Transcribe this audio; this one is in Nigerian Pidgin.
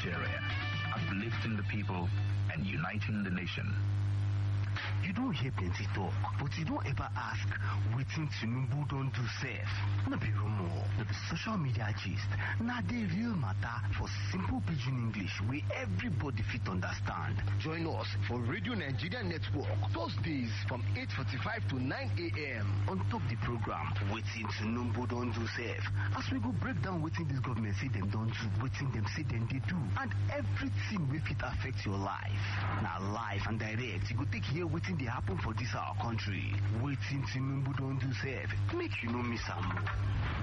Nigeria, uplifting the people and uniting the nation. You don't hear plenty talk, but you don't ever ask, waiting Tinubu don't do safe. No be rumor, no be social media gist. Now the real matter for simple pidgin English where everybody fit understand. Join us for Radio Nigeria Network, Thursdays from 8:45 to 9 a.m. On top the program, waiting Tinubu don't do safe. As we go break down waiting this government say them don't do, waiting them say them they do. And everything will fit affect your life. Now live and direct, you go take here waiting they happen for this our country. Waiting Tinubu don't do safe. Make you no miss am.